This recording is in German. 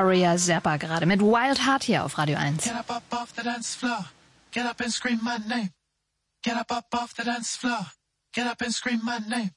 Gloria Zappa gerade mit Wild Heart hier auf Radio 1. Get up off the dance floor. Get up and scream my name. Get up off the dance floor. Get up and scream my name.